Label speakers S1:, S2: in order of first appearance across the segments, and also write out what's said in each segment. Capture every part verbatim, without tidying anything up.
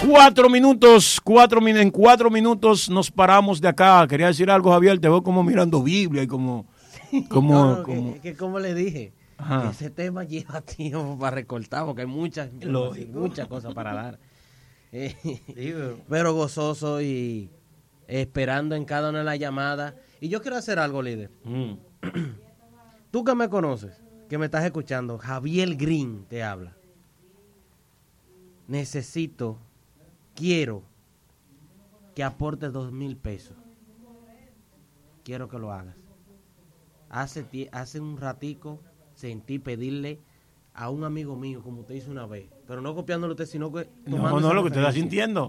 S1: Cuatro minutos, cuatro min en cuatro minutos nos paramos de acá. Quería decir algo, Javier, te veo como mirando Biblia y como... como,
S2: no, no,
S1: como...
S2: Que, que como le dije, que ese tema lleva tiempo para recortar porque hay muchas, muchas cosas para dar. Eh, pero gozoso y esperando en cada una de las llamadas. Y yo quiero hacer algo, líder. Mm. Tú que me conoces, que me estás escuchando, Javier Green te habla. Necesito, quiero que aportes dos mil pesos. Quiero que lo hagas. Hace, hace un ratico sentí pedirle a un amigo mío, como usted hizo una vez, pero no copiándolo usted, sino que
S1: tomando. No, no, lo que usted está sintiendo.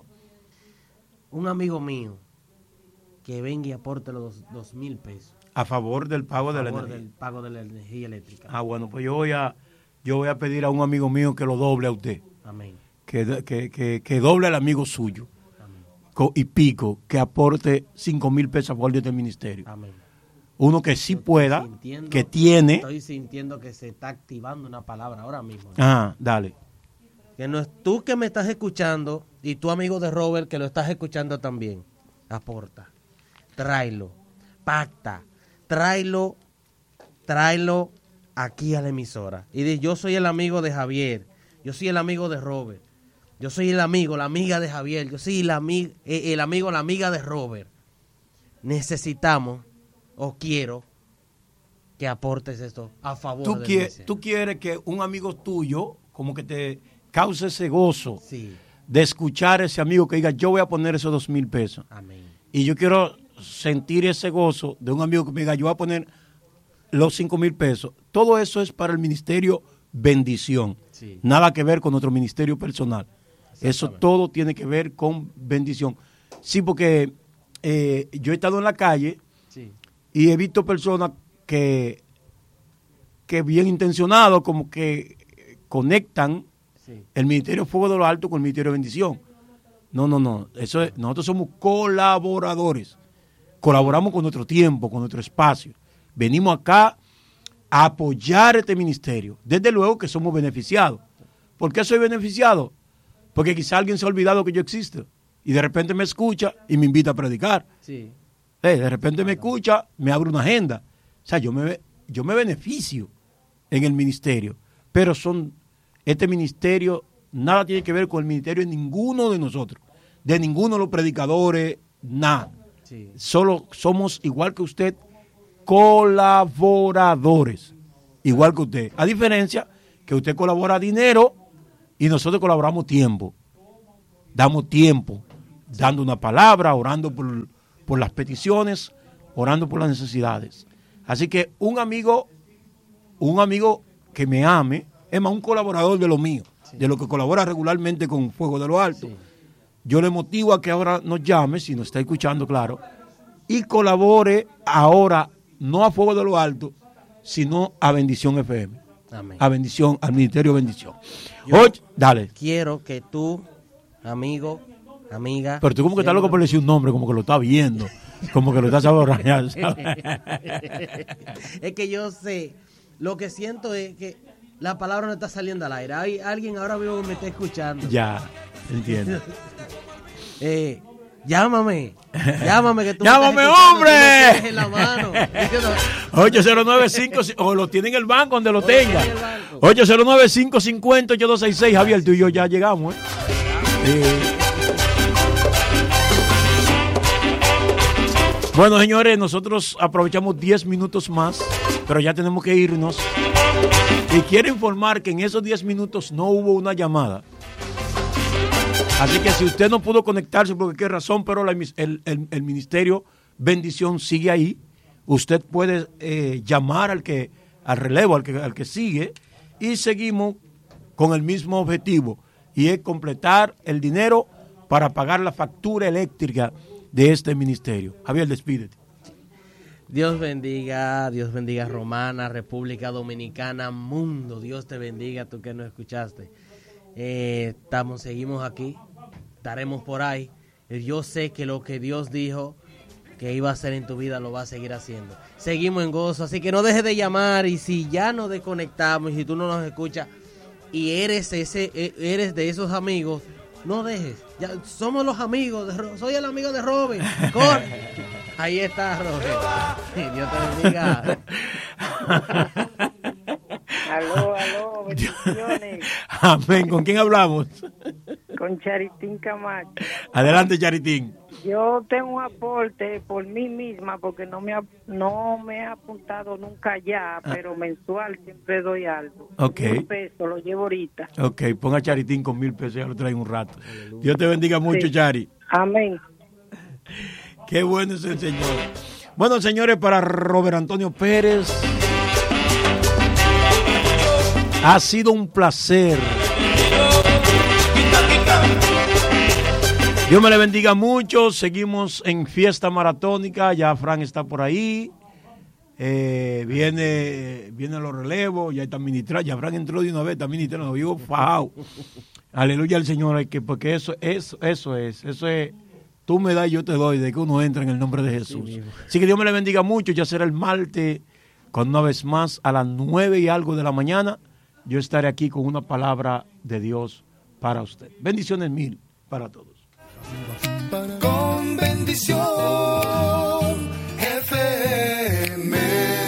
S2: Un amigo mío que venga y aporte los dos mil pesos.
S1: A favor del pago de la energía.
S2: del pago de la energía eléctrica.
S1: Ah, bueno, pues yo voy a, yo voy a pedir a un amigo mío que lo doble a usted.
S2: Amén.
S1: Que, que, que, que doble al amigo suyo. Amén. Y pico, que aporte cinco mil pesos a favor de este ministerio.
S2: Amén.
S1: Uno que sí pueda, que tiene.
S2: Estoy sintiendo que se está activando una palabra ahora mismo.
S1: Ah, dale.
S2: Que no es tú que me estás escuchando y tu amigo de Robert que lo estás escuchando también. Aporta, tráelo, pacta, tráelo, tráelo aquí a la emisora. Y di, yo soy el amigo de Javier, yo soy el amigo de Robert, yo soy el amigo, la amiga de Javier, yo soy el, ami el amigo, la amiga de Robert. Necesitamos o quiero que aportes esto a favor
S1: tú
S2: del
S1: quieres, tú quieres que un amigo tuyo como que te cause ese gozo
S2: sí.
S1: de escuchar a ese amigo que diga yo voy a poner esos dos mil pesos.
S2: Amén.
S1: Y yo quiero sentir ese gozo de un amigo que me diga yo voy a poner los cinco mil pesos. Todo eso es para el ministerio bendición.
S2: Sí.
S1: Nada que ver con nuestro ministerio personal. Eso todo tiene que ver con bendición. Sí, porque eh, yo he estado en la calle sí. y he visto personas que, que bien intencionados como que conectan sí. el Ministerio Fuego de lo Alto con el Ministerio de Bendición. No, no, no. Eso es, nosotros somos colaboradores. Colaboramos con nuestro tiempo, con nuestro espacio. Venimos acá a apoyar este ministerio. Desde luego que somos beneficiados. ¿Por qué soy beneficiado? Porque quizá alguien se ha olvidado que yo existo y de repente me escucha y me invita a predicar.
S2: Sí.
S1: Eh, de repente me escucha, me abre una agenda. O sea, yo me, yo me beneficio en el ministerio. Pero son este ministerio, nada tiene que ver con el ministerio de ninguno de nosotros. De ninguno de los predicadores, nada. Sí. Solo somos, igual que usted, colaboradores. Igual que usted. A diferencia que usted colabora dinero y nosotros colaboramos tiempo. Damos tiempo, dando una palabra, orando por, por las peticiones, orando por las necesidades. Así que un amigo, un amigo que me ame, es más un colaborador de lo mío, sí. de lo que colabora regularmente con Fuego de lo Alto. Sí. Yo le motivo a que ahora nos llame, si nos está escuchando, claro, y colabore ahora, no a Fuego de lo Alto, sino a Bendición F M. Amén. A Bendición, al Ministerio de Bendición. Oye, dale.
S2: Quiero que tú, amigo, amiga...
S1: Pero tú como que estás loco por decir un nombre, como que lo estás viendo, como que lo estás saboreando.
S2: Es que yo sé, lo que siento es que la palabra no está saliendo al aire. Hay alguien ahora mismo que me está escuchando.
S1: Ya, entiendo.
S2: eh... Llámame, llámame que tú
S1: ¡Llámame, hombre!
S2: En la mano.
S1: ocho cero nueve cinco, o lo tiene en el banco donde lo tenga. ocho cero nueve cinco cinco cero ocho dos seis seis, Javier, tú y yo ya llegamos, ¿eh? eh. Bueno, señores, nosotros aprovechamos diez minutos más, pero ya tenemos que irnos. Y quiero informar que en esos diez minutos no hubo una llamada. Así que si usted no pudo conectarse por qué razón, pero la, el, el, el Ministerio Bendición sigue ahí, usted puede eh, llamar al que al relevo, al que, al que sigue, y seguimos con el mismo objetivo, y es completar el dinero para pagar la factura eléctrica de este ministerio. Javier, despídete.
S2: Dios bendiga, Dios bendiga Romana, República Dominicana, mundo, Dios te bendiga, tú que nos escuchaste. Eh, estamos, seguimos aquí, estaremos por ahí. Yo sé que lo que Dios dijo que iba a hacer en tu vida lo va a seguir haciendo. Seguimos en gozo, así que no dejes de llamar, y si ya nos desconectamos y si tú no nos escuchas y eres ese, eres de esos amigos, no dejes. Ya somos los amigos de Ro- soy el amigo de Robert. Corre. Ahí está, Robert. Sí, Dios te bendiga.
S3: Aló, aló, bendiciones.
S1: Amén. ¿Con quién hablamos?
S3: Con Charitín Camacho.
S1: Adelante, Charitín.
S3: Yo tengo un aporte por mí misma porque no me ha, no me he apuntado nunca ya, pero mensual siempre doy algo.
S1: Ok.
S3: Mil pesos, lo llevo ahorita.
S1: Ok, ponga Charitín con mil pesos, ya lo traigo un rato. Dios te bendiga mucho,
S3: Sí.
S1: Chari.
S3: Amén.
S1: Qué bueno es el Señor. Bueno, señores, para Robert Antonio Pérez, ha sido un placer. Dios me le bendiga mucho. Seguimos en fiesta maratónica. Ya Fran está por ahí. Eh, viene, vienen los relevos. Ya está ministrando. Ya Fran entró de una vez, está ministrando. Vivo fajado. Aleluya al Señor. Hay que, porque eso, eso, eso es. Eso es. Tú me das y yo te doy. De que uno entra en el nombre de Jesús. Sí, así que Dios me le bendiga mucho. Ya será el martes. Cuando una vez más a las nueve y algo de la mañana yo estaré aquí con una palabra de Dios para usted. Bendiciones mil para todos.
S4: Con bendición F M.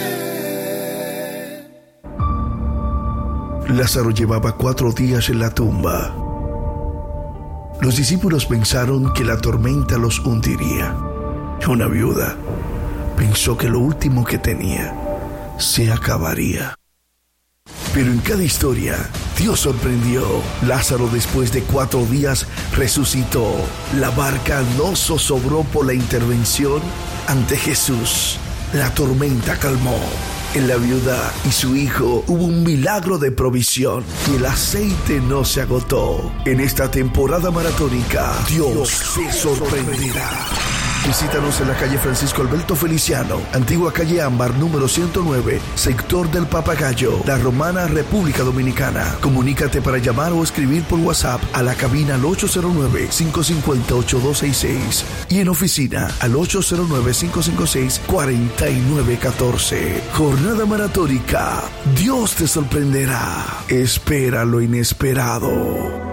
S5: Lázaro llevaba cuatro días en la tumba. Los discípulos pensaron que la tormenta los hundiría. Una viuda pensó que lo último que tenía se acabaría. Pero en cada historia, Dios sorprendió. Lázaro, después de cuatro días, resucitó. La barca no zozobró por la intervención ante Jesús. La tormenta calmó. En la viuda y su hijo hubo un milagro de provisión y el aceite no se agotó. En esta temporada maratónica, Dios se sorprenderá. Visítanos en la calle Francisco Alberto Feliciano, antigua calle Ámbar, número ciento nueve, sector del Papagayo, La Romana, República Dominicana. Comunícate para llamar o escribir por WhatsApp a la cabina al ocho cero nueve, cinco cinco cero, ocho dos seis seis y en oficina al ocho cero nueve, cinco cinco seis, cuatro nueve uno cuatro. Jornada maratónica. Dios te sorprenderá. Espera lo inesperado.